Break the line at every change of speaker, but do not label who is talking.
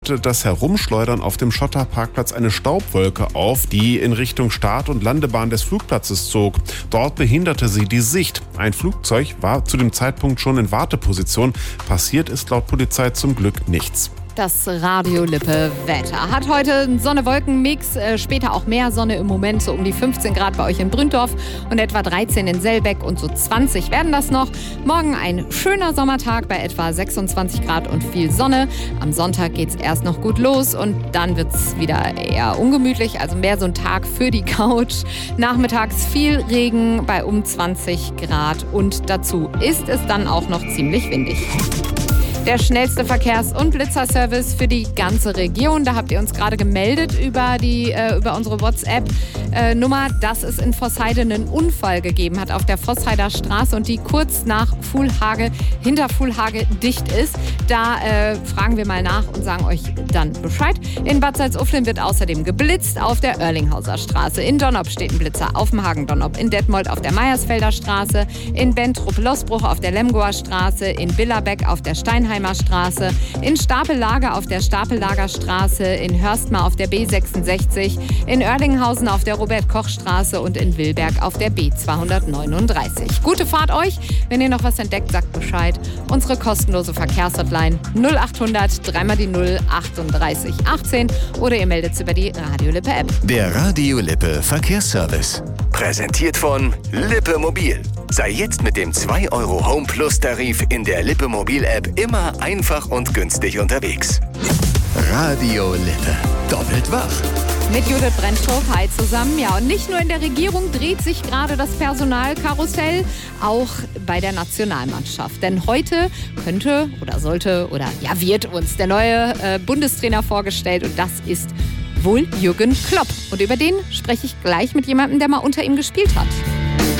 das Herumschleudern auf dem Schotterparkplatz eine Staubwolke auf, die in Richtung Start- und Landebahn des Flugplatzes zog. Dort behinderte sie die Sicht. Ein Flugzeug war zu dem Zeitpunkt schon in Warteposition. Passiert ist laut Polizei zum Glück nichts.
Das Radio Lippe Wetter hat heute einen Sonne-Wolken-Mix, später auch mehr Sonne, im Moment so um die 15 Grad bei euch in Brünndorf und etwa 13 in Selbeck und so 20 werden das noch. Morgen ein schöner Sommertag bei etwa 26 Grad und viel Sonne. Am Sonntag geht's erst noch gut los und dann wird's wieder eher ungemütlich, also mehr so ein Tag für die Couch. Nachmittags viel Regen bei um 20 Grad und dazu ist es dann auch noch ziemlich windig. Der schnellste Verkehrs- und Blitzerservice für die ganze Region. Da habt ihr uns gerade gemeldet über unsere WhatsApp-Nummer, dass es in Vossheide einen Unfall gegeben hat auf der Vossheider Straße und die kurz nach Fuhlhage, hinter Fuhlhage dicht ist. Da fragen wir mal nach und sagen euch dann Bescheid. In Bad Salzuflen wird außerdem geblitzt auf der Oerlinghauser Straße. In Donop steht ein Blitzer auf dem Hagen-Donop. In Detmold auf der Meiersfelder Straße. In Bentrup-Losbruch auf der Lemgoer Straße. In Billerbeck auf der Steinheimer Straße, in Stapellager auf der Stapellager Straße, in Hörstmar auf der B66, in Oerlinghausen auf der Robert-Koch-Straße und in Wilberg auf der B239. Gute Fahrt euch. Wenn ihr noch was entdeckt, sagt Bescheid. Unsere kostenlose Verkehrshotline 0800 3 die 0 38 18 oder ihr meldet es über die Radio Lippe App.
Der Radio Lippe Verkehrsservice. Präsentiert von Lippe Mobil. Sei jetzt mit dem 2 € Home Plus Tarif in der Lippe Mobil App immer einfach und günstig unterwegs. Radio Lippe. Doppelt wach.
Mit Judith Brennstrup, hi zusammen. Ja, und nicht nur in der Regierung dreht sich gerade das Personalkarussell, auch bei der Nationalmannschaft. Denn heute könnte oder sollte oder ja wird uns der neue Bundestrainer vorgestellt und das ist wohl Jürgen Klopp. Und über den spreche ich gleich mit jemandem, der mal unter ihm gespielt hat.